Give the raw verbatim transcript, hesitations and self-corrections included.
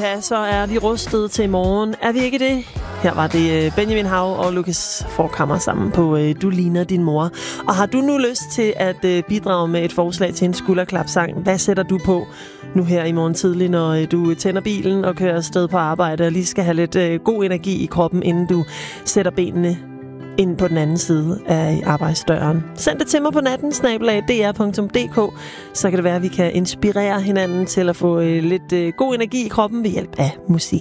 Uha, så er vi rustet til i morgen. Er vi ikke det? Her var det Benjamin Hav og Lucas Forkammer sammen på Du ligner din mor. Og har du nu lyst til at bidrage med et forslag til en skulderklapsang? Hvad sætter du på nu her i morgen tidlig, når du tænder bilen og kører afsted på arbejde og lige skal have lidt god energi i kroppen, inden du sætter benene ind på den anden side af arbejdsdøren? Send det til mig på natten, snabel-a d r punktum d k. Så kan det være, at vi kan inspirere hinanden til at få lidt god energi i kroppen ved hjælp af musik.